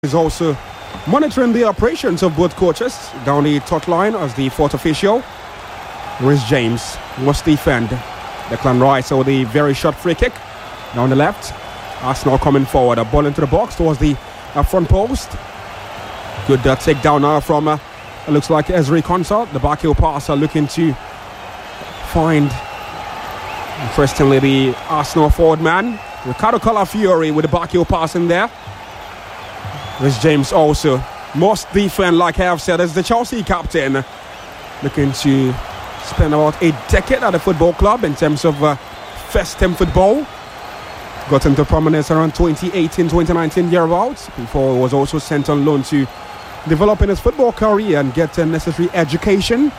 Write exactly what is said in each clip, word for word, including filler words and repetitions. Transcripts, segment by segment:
is also monitoring the operations of both coaches down the touch line as the fourth official. Rhys James must defend. Declan Rice with the very short free kick down the left. Arsenal coming forward, a ball into the box towards the uh, front post. Good uh, take down now from uh, it looks like Ezri Konsa, the back heel passer, looking to find, interestingly, the Arsenal forward man Ricardo Calafiori with the back heel pass in there. Rhys James also must defend, like I have said, as the Chelsea captain, looking to spend about a decade at the football club in terms of uh, first-team football. Got into prominence around twenty eighteen twenty nineteen thereabouts, before he was also sent on loan to develop in his football career and get a necessary education.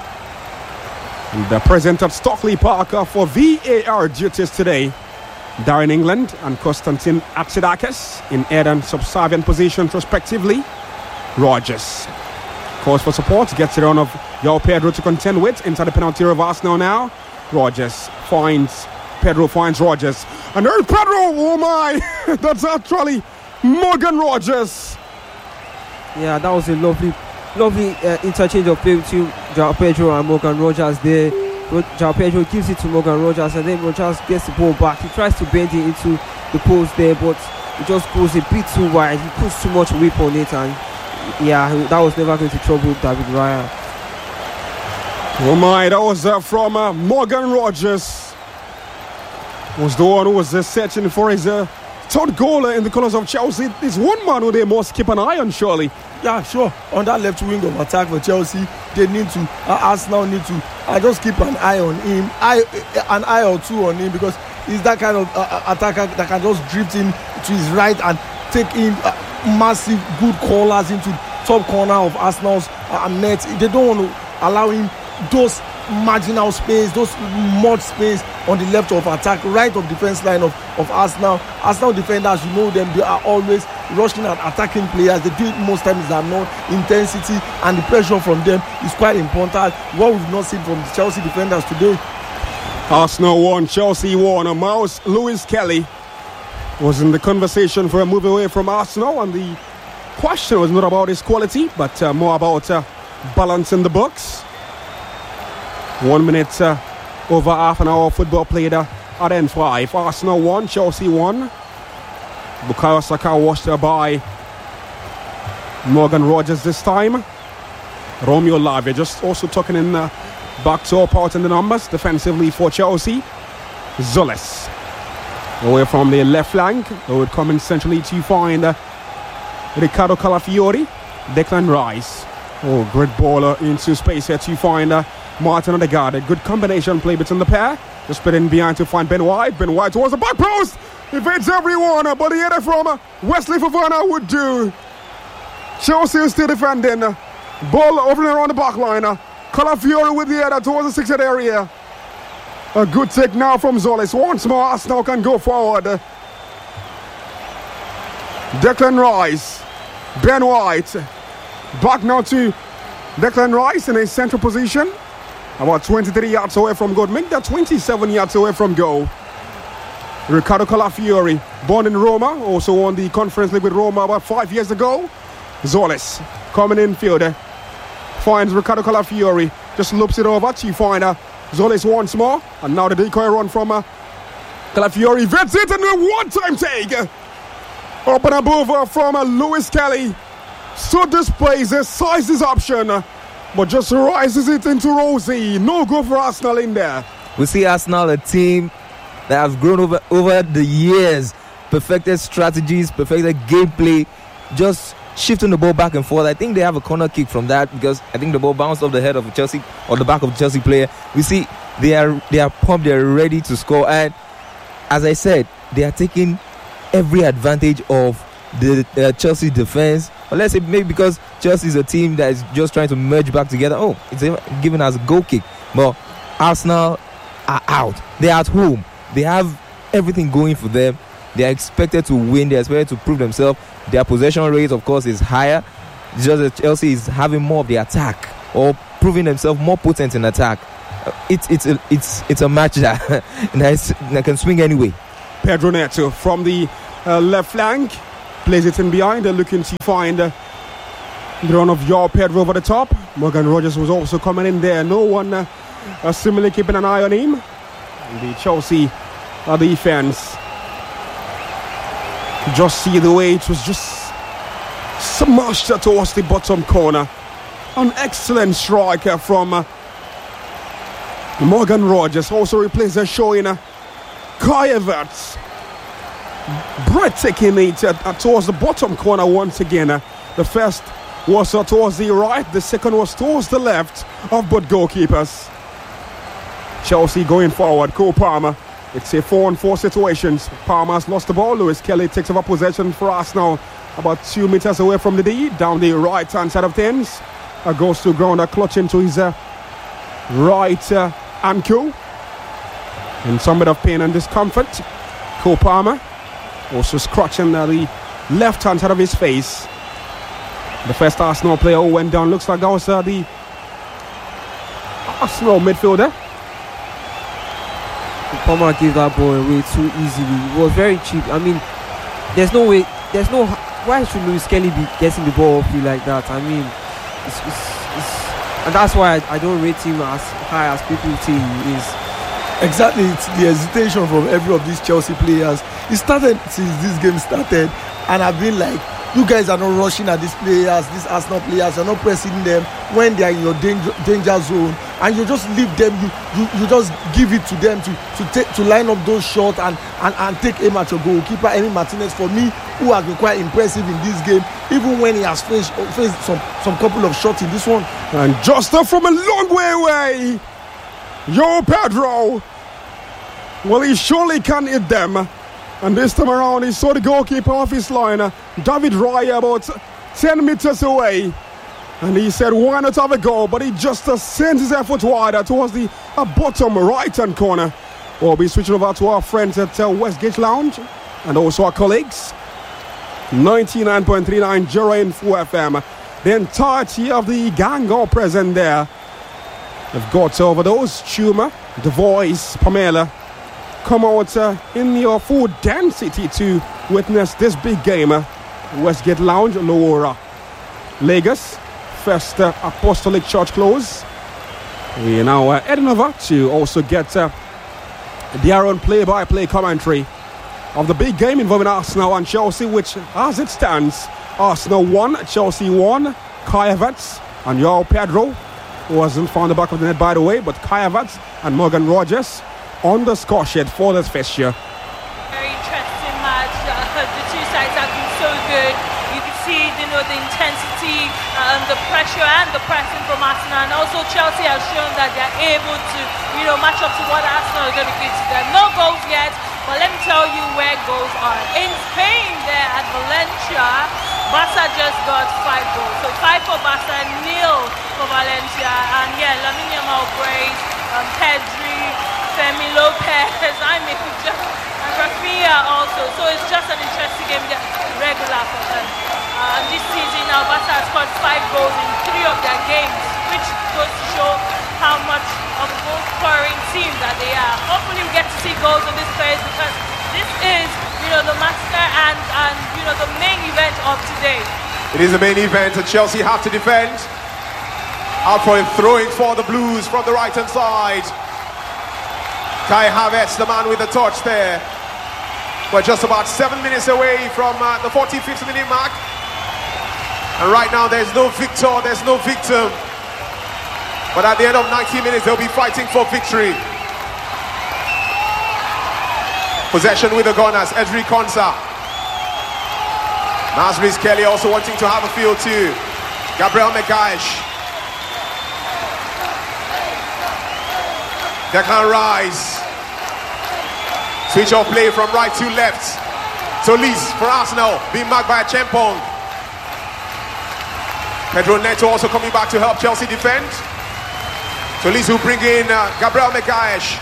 And uh, present at Stockley Park uh, for V A R duties today. Darren England and Konstantin Atsidakis in head and subservient positions respectively. Rodgers calls for support, gets it on of João Pedro to contend with inside the penalty area of Arsenal now. Rodgers finds Pedro finds Rodgers, and there's Pedro. Oh my, that's actually Morgan Rodgers. Yeah, that was a lovely, lovely uh, interchange of play between João Pedro and Morgan Rodgers there. João Pedro gives it to Morgan Rodgers, and then Rodgers gets the ball back. He tries to bend it into the post there, but it just goes a bit too wide. He puts too much whip on it, and yeah, that was never going to trouble David Raya. Oh my, that was uh, from uh, Morgan Rodgers. Was the one who was uh, searching for his uh, third goal uh, in the colours of Chelsea. There's one man who they must keep an eye on, surely. Yeah, sure. On that left wing of attack for Chelsea, they need to, uh, Arsenal need to uh, just keep an eye on him, eye, an eye or two on him, because he's that kind of uh, attacker that can just drift in to his right and take in uh, massive good callers into top corner of Arsenal's uh, net. They don't want to allow him those marginal space, those much space on the left of attack, right of defense line of, of Arsenal. Arsenal defenders, you know them, they are always rushing at attacking players. They do it most times that not intensity, and the pressure from them is quite important. What we've not seen from the Chelsea defenders today. Arsenal won, Chelsea won. A mouse, Lewis Kelly was in the conversation for a move away from Arsenal, and the question was not about his quality, but uh, more about uh, balancing the books. One minute uh, over half an hour football played uh, at N five. Arsenal won, Chelsea won. Bukayo Saka washed uh, by Morgan Rodgers this time. Romeo Lavia just also tucking in uh, back to up out in the numbers defensively for Chelsea. Zolis away from the left flank. They would come in centrally to find uh, Ricardo Calafiori. Declan Rice. Oh, great baller into space here to find uh, Martin Odegaard. A good combination play between the pair. Just put in behind to find Ben White. Ben White towards the back post. Evades everyone, but the header from Wesley Fofana would do. Chelsea is still defending. Ball over and around the back line. Calafiori with the header towards the six-yard area. A good take now from Zolis. Once more, Arsenal can go forward. Declan Rice. Ben White. Back now to Declan Rice in a central position. About twenty-three yards away from goal. Make that twenty-seven yards away from goal. Ricardo Calafiori, born in Roma, also won the Conference League with Roma about five years ago. Zolis coming in fielder. Finds Ricardo Calafiori. Just loops it over to find uh, Zolis once more. And now the decoy run from uh, Calafiori. Vets it and a one-time take. Up and above uh, from uh, Lewis Kelly. So displays a sizes option, but just rises it into Rosie. No go for Arsenal in there. We see Arsenal, a team that has grown over, over the years, perfected strategies, perfected gameplay, just shifting the ball back and forth. I think they have a corner kick from that, because I think the ball bounced off the head of a Chelsea or the back of the Chelsea player. We see they are they are pumped, they are ready to score, and as I said, they are taking every advantage of the uh, Chelsea defense. Or let's say maybe because Chelsea is a team that is just trying to merge back together. Oh, it's given us a goal kick. But Arsenal are out. They're at home. They have everything going for them. They are expected to win. They are expected to prove themselves. Their possession rate, of course, is higher. It's just that Chelsea is having more of the attack, or proving themselves more potent in attack. It's it's a, it's it's a match that, that, is, that can swing anyway. Pedro Neto from the uh, left flank. plays it in behind. They're looking to find uh, the run of João Pedro over the top. Morgan Rogers was also coming in there. No one uh, uh, similarly keeping an eye on him. And the Chelsea uh, defense. Just see the way it was just smashed towards the bottom corner. An excellent striker from uh, Morgan Rogers. Also replaced the showing uh, Kai Havertz. Breathtaking it uh, uh, towards the bottom corner once again. Uh, the first was uh, towards the right, the second was towards the left of both goalkeepers. Chelsea going forward. Cole Palmer. It's a four on four situations. Palmer's lost the ball. Lewis Kelly takes over possession for Arsenal. About two meters away from the D. Down the right hand side of things. Uh, goes to ground, uh, clutching to his uh, right uh, ankle. In some bit of pain and discomfort. Cole Palmer also scratching uh, the left hand side of his face. The first Arsenal player who went down. Looks like that was uh, the Arsenal midfielder. Palmer gave that ball away too easily. It was very cheap. I mean, there's no way, there's no, why should Lewis Kelly be getting the ball off you like that? I mean, it's, it's, it's, and that's why I, I don't rate him as high as people think he is. Exactly, it's the hesitation from every of these Chelsea players. It started since this game started, and I've been like, you guys are not rushing at these players, these Arsenal players, you're not pressing them when they are in your danger, danger zone, and you just leave them, you, you, you just give it to them to to take to line up those shots and, and, and take aim at your goalkeeper. Emi Martinez, for me, who has been quite impressive in this game, even when he has faced, faced some, some couple of shots in this one. And just uh, from a long way away, João Pedro, well, he surely can hit them. And this time around, he saw the goalkeeper off his line, David Raya, about ten meters away. And he said, why not have a goal? But he just uh, sends his effort wider towards the uh, bottom right-hand corner. We'll be switching over to our friends at uh, Westgate Lounge and also our colleagues. ninety-nine point three nine Jura Info F M. The entirety of the gang all present there. They've got over those Chuma, The Voice, Pamela. Come out uh, in your full density to witness this big game. Uh, Westgate Lounge, Loura, Lagos, First uh, Apostolic Church Close. We are now uh, heading over to also get uh, their own play-by-play commentary of the big game involving Arsenal and Chelsea, which, as it stands, Arsenal won, Chelsea won. Kai Havertz and João Pedro, who wasn't found the back of the net, by the way, but Kai Havertz and Morgan Rogers on the score sheet for this fixture. Very interesting match. Uh, the two sides have been so good. You can see, you know, the intensity, um, the pressure and the pressing from Arsenal, and also Chelsea has shown that they're able to, you know, match up to what Arsenal are going to give to them. No goals yet, but let me tell you where goals are. In Spain, there at Valencia, Barca just got five goals. So five for Barca, nil for Valencia, and yeah, Lamine Yamal brace, um, Pedri, Femi Lopez, I make it just, and Rafinha also. So it's just an interesting game, regular for them. Uh, and this season now, Barca has scored five goals in three of their games, which goes to show how much of a goal-scoring team that they are. Hopefully, we get to see goals in this phase because this is, you know, the master and and you know the main event of today. It is the main event, and Chelsea have to defend. Out for a throwing for the Blues from the right-hand side. Kai Havertz, the man with the touch there. We're just about seven minutes away from uh, the forty-fifth minute mark. And right now there's no victor, there's no victim. But at the end of ninety minutes, they'll be fighting for victory. Possession with the Gunners, Ezri Konsa. Lewis Kelly also wanting to have a feel too. Gabriel Magalhaes. Declan Rice. Switch of play from right to left. Tolisso for Arsenal, being marked by Chempong. Pedro Neto also coming back to help Chelsea defend. Tolisso bring in uh, Gabriel Magalhaes.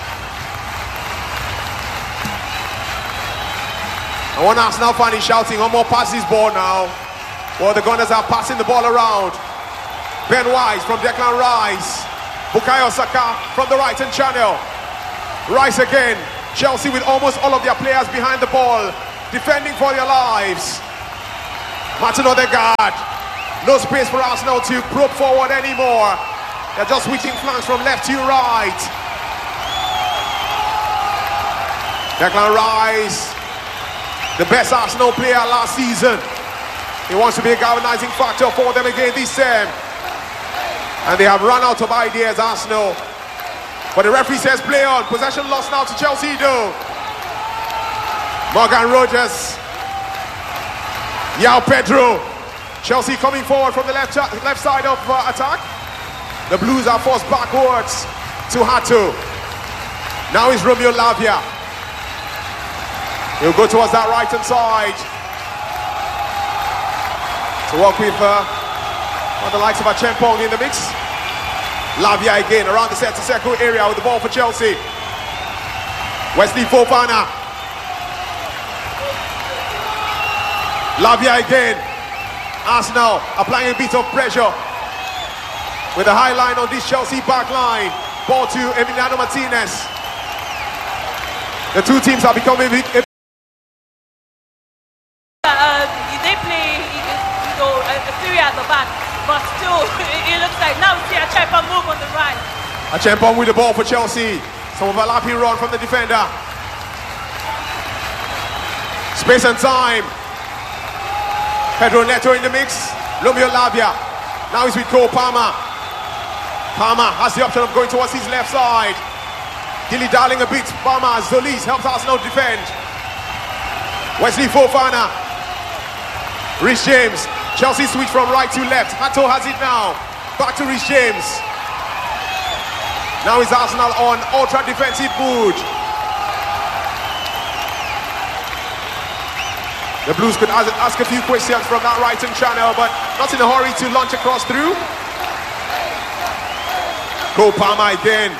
And one Arsenal fan is shouting, one more pass this ball now. Well, the Gunners are passing the ball around. Ben Wise from Declan Rice. Bukayo Saka from the right-hand channel. Rice again. Chelsea with almost all of their players behind the ball, defending for their lives. Martin Odegaard. No space for Arsenal to probe forward anymore. They're just switching flanks from left to right. Declan Rice, the best Arsenal player last season. He wants to be a galvanizing factor for them again this time. And they have run out of ideas, Arsenal. But the referee says play on. Possession lost now to Chelsea though. Morgan Rogers. João Pedro. Chelsea coming forward from the left, left side of uh, attack. The Blues are forced backwards to Hato. Now is Romeo Lavia. He'll go towards that right hand side to work with uh, one of the likes of Acheampong in the mix. Lavia again around the centre circle area with the ball for Chelsea. Wesley Fofana. Lavia again. Arsenal applying a bit of pressure with a high line on this Chelsea back line. Ball to Emiliano Martinez. The two teams are becoming big. Uh, they play, you know, a three at the back, but still, it, it looks like now we see Acheampong move on the right. Acheampong with the ball for Chelsea. Some overlapping run from the defender. Space and time. Pedro Neto in the mix. Romeo Lavia. Now he's with Cole Palmer. Palmer has the option of going towards his left side. Dilly Darling a bit. Palmer. Zolis helps Arsenal defend. Wesley Fofana. Rhys James. Chelsea switch from right to left. Hato has it now. Back to Rhys James. Now is Arsenal on ultra defensive mood. The Blues could ask a few questions from that right-hand channel, but not in a hurry to launch across through. Cole Palmer again.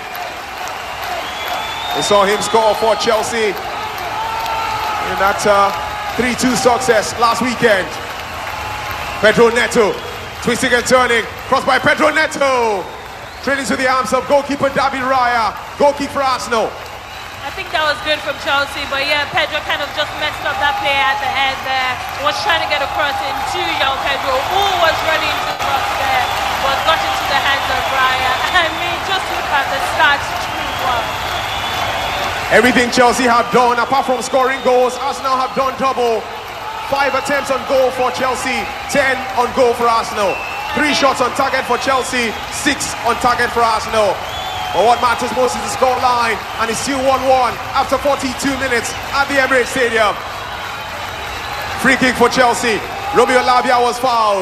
We saw him score for Chelsea in that uh, three two success last weekend. Pedro Neto, twisting and turning, crossed by Pedro Neto. Trailing to the arms of goalkeeper David Raya, goalkeeper Arsenal. I think that was good from Chelsea, but yeah, Pedro kind of just messed up that play at the end there. Was trying to get across into João Pedro, who was running into the box there, but got into the hands of Raya. I mean, just look at the start three one. Everything Chelsea have done, apart from scoring goals, Arsenal have done double. Five attempts on goal for Chelsea, ten on goal for Arsenal. Three shots on target for Chelsea, six on target for Arsenal. But what matters most is the scoreline, and it's still one one after forty-two minutes at the Emirates Stadium. Free kick for Chelsea. Romeo Lavia was fouled.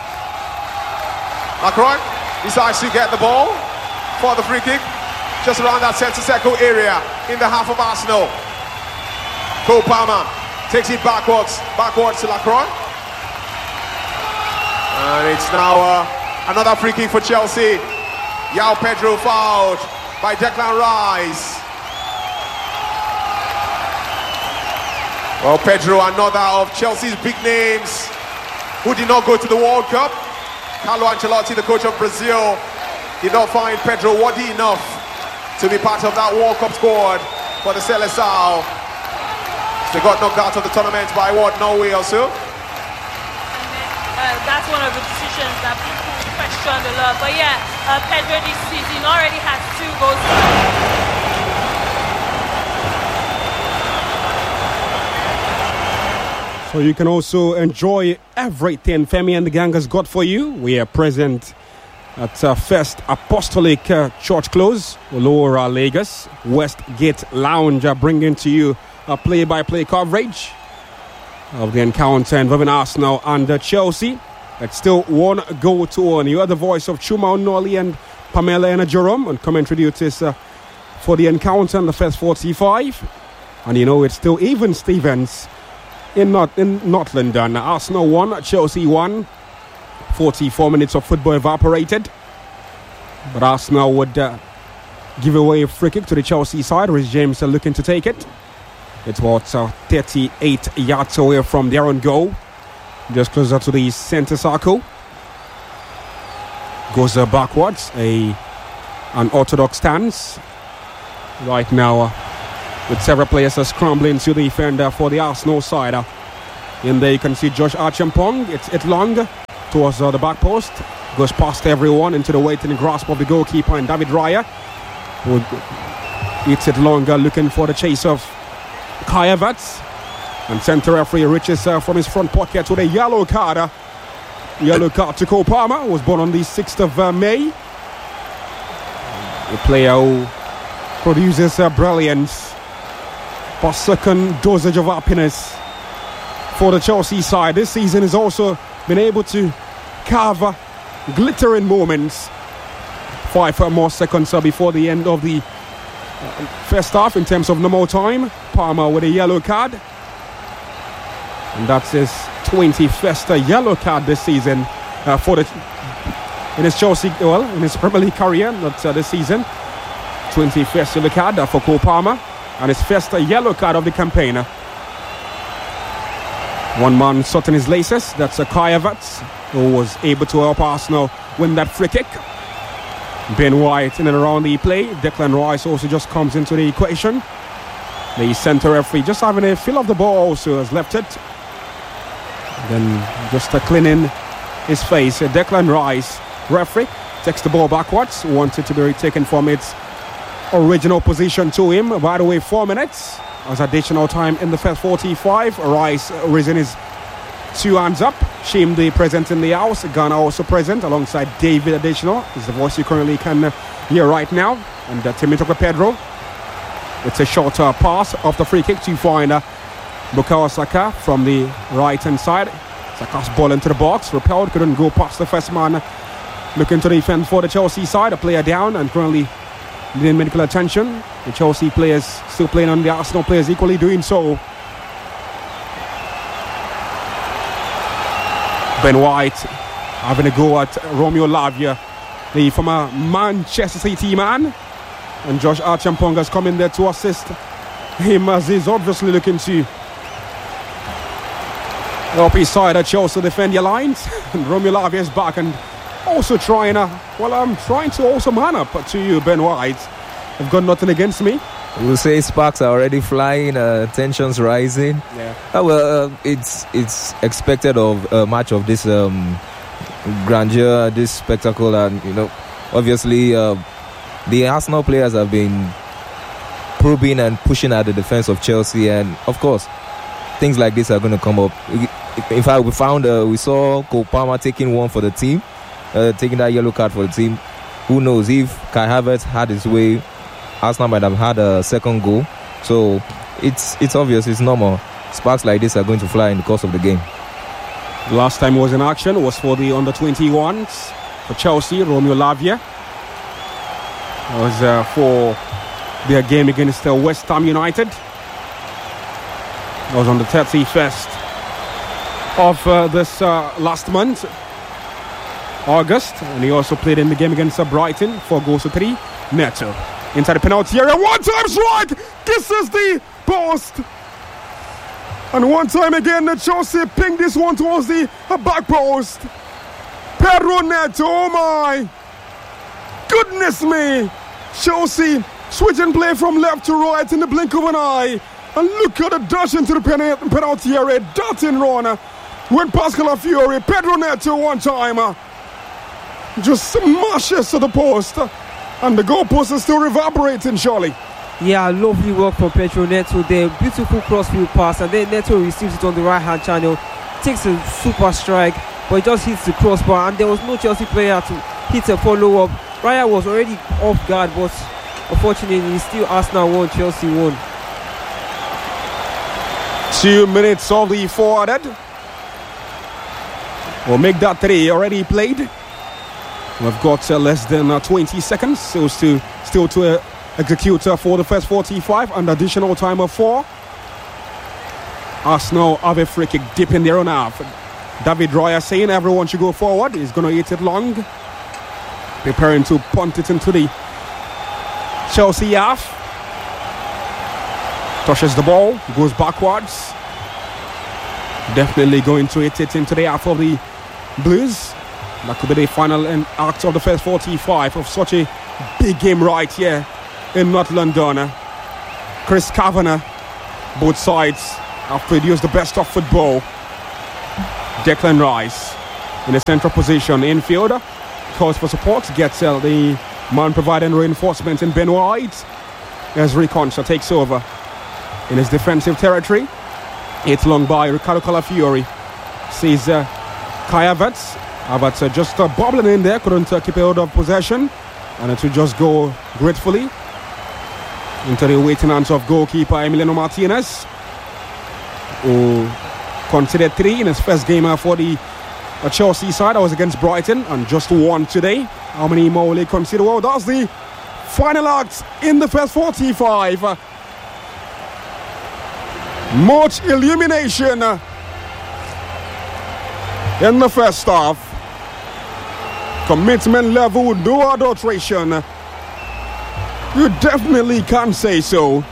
Macron decides to get the ball for the free kick just around that centre circle area in the half of Arsenal. Cole Palmer takes it backwards, backwards to Lacroix. And it's now uh, another free kick for Chelsea. João Pedro fouled by Declan Rice. Well, Pedro, another of Chelsea's big names who did not go to the World Cup. Carlo Ancelotti, the coach of Brazil, did not find Pedro worthy enough to be part of that World Cup squad for the Seleção. They got knocked out of the tournament by what, Norway or so? And then, uh, that's one of the decisions that people questioned a lot. But yeah, uh, Pedro this season already has two goals. So you can also enjoy everything Femi and the gang has got for you. We are present at uh, First Apostolic uh, Church Close, Laura, Lagos. Westgate Lounge are bringing to you a play-by-play coverage of the encounter involving Arsenal and uh, Chelsea. It's still one goal to one. You are the voice of Chuma Onoli and Pamela and Jerome on commentary duties uh, for the encounter in the first forty-five. And you know, it's still even Stevens in not in North London. Arsenal won, Chelsea won. forty-four minutes of football evaporated. But Arsenal would uh, give away a free kick to the Chelsea side. Rhys James uh, looking to take it. It's about uh, thirty-eight yards away from their own goal. Just closer to the centre circle. Goes uh, backwards. A an orthodox stance. Right now, uh, with several players uh, scrambling to the defender for the Arsenal side. Uh, In there you can see Josh Archampong. It's it long towards uh, the back post. Goes past everyone into the waiting grasp of the goalkeeper and David Raya, who eats it longer, looking for the chase of Kai Havertz. And centre referee reaches uh, from his front pocket with a yellow card. Yellow card to Cole Palmer, who was born on the sixth of uh, May. A player who produces uh, brilliance, per second dosage of happiness for the Chelsea side. This season has also been able to carve uh, glittering moments. Five more seconds uh, before the end of the uh, first half in terms of normal time. Palmer with a yellow card. And that's his twenty-first uh, yellow card this season uh, for the in his Chelsea, well, in his Premier League career, not uh, this season. twenty-first yellow card uh, for Cole Palmer, and his first uh, yellow card of the campaign. One man sorting his laces, that's uh, Kai Havertz, who was able to help Arsenal win that free kick. Ben White in and around the play. Declan Rice also just comes into the equation. The centre referee just having a feel of the ball also has left it. Then just uh, cleaning his face. Uh, Declan Rice, referee, takes the ball backwards. Wanted to be retaken from its original position to him. By the way, four minutes as additional time in the first forty-five. Rice raising his two hands up. Shimdi present in the house. Ghana also present alongside David Additional. Is the voice you currently can uh, hear right now. And uh, Temitope Pedro. It's a shorter pass off the free kick to find uh, Bukayo Saka from the right hand side. Saka's ball into the box. Repelled, couldn't go past the first man. Looking to defend for the Chelsea side. A player down and currently needing medical attention. The Chelsea players still playing on the Arsenal players equally doing so. Ben White having a go at Romeo Lavia, the former Manchester City man. And Josh Archampong has come in there to assist him as he's obviously looking to help his side at Chelsea defend your lines. And Romeo Lavia is back and also trying to, well, I'm trying to also man up to you, Ben White. I've got nothing against me. We'll say sparks are already flying, uh, tensions rising. Yeah. Uh, well, uh, it's it's expected of a match of this um, grandeur, this spectacle, and you know, obviously, uh, the Arsenal players have been probing and pushing at the defense of Chelsea, and of course, things like this are going to come up. In fact, we found uh, we saw Cole Palmer taking one for the team, uh, taking that yellow card for the team. Who knows if Kai Havertz had his way, Arsenal might have had a second goal. So it's it's obvious, it's normal. Sparks like this are going to fly in the course of the game. Last time he was in action was for the under twenty-ones for Chelsea, Romeo Lavia. It was uh, for their game against uh, West Ham United. It was on the thirty-first of uh, this uh, last month, August. And he also played in the game against uh, Brighton, four goals to three. Neto inside the penalty area, one time strike, kisses the post. And one time again, the Chelsea pinged this one towards the uh, back post. Pedro Neto, oh my goodness me. Chelsea switching play from left to right in the blink of an eye. And look at the dash into the pen- penalty area. Darting run when Pascal Fiore, Pedro Neto one timer just smashes to the post. And the goalpost is still reverberating, surely. Yeah, lovely work from Pedro Neto there. Beautiful crossfield pass, and then Neto receives it on the right hand channel. Takes a super strike, but it just hits the crossbar, and there was no Chelsea player to hit a follow up. Raya was already off guard, but unfortunately, still Arsenal won, Chelsea won. Two minutes of the forwarded. We'll make that three already played. We've got uh, less than uh, twenty seconds, so still, still to uh, execute uh, for the first forty-five and additional time of four. Arsenal have a free kick deep in their own half. David Raya saying everyone should go forward. He's going to hit it long. Preparing to punt it into the Chelsea half. Touches the ball, goes backwards. Definitely going to hit it into the half of the Blues. That could be the final act of the first forty-five of such a big game right here in North London. Chris Kavanagh, both sides have produced the best of football. Declan Rice in the central position. Infield calls for support, gets uh, the man providing reinforcement in Ben White as Reconcha takes over in his defensive territory. It's long by Ricardo Calafiori. Sees uh, Kai Havertz. Havertz uh, just uh, bobbling in there, couldn't uh, keep hold of possession, and it will just go gratefully into the waiting hands of goalkeeper Emiliano Martinez, who conceded three in his first game uh, for the uh, Chelsea side. That was against Brighton, and just one today. How many more will he concede? Well, that's the final act in the first forty-five. Uh, much illumination uh, in the first half. Commitment level, no adulteration. You definitely can say so.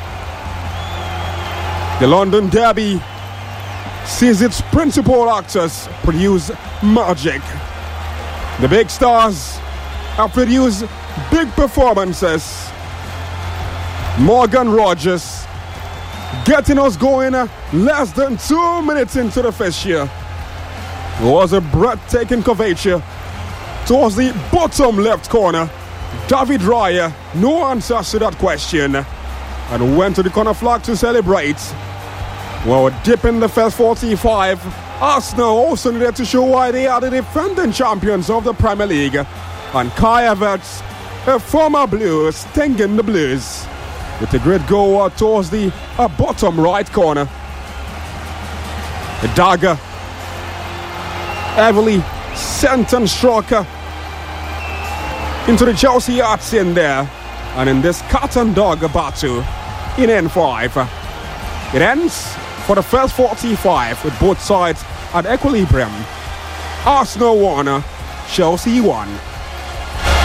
The London Derby sees its principal actors produce magic. The big stars have produced big performances. Morgan Rogers getting us going less than two minutes into the fixture. It was a breathtaking curvature towards the bottom left corner. David Raya, no answers to that question, and went to the corner flag to celebrate. Well, deep in the first forty-five, Arsenal also needed to show why they are the defending champions of the Premier League. And Kai Havertz, a former Blue, stinging the Blues with a great goal towards the uh, bottom right corner. The dagger heavily sent and struck uh, into the Chelsea arts in there, and in this cat and dog battle in N five, it ends for the first forty-five with both sides at equilibrium. Arsenal won, Chelsea won.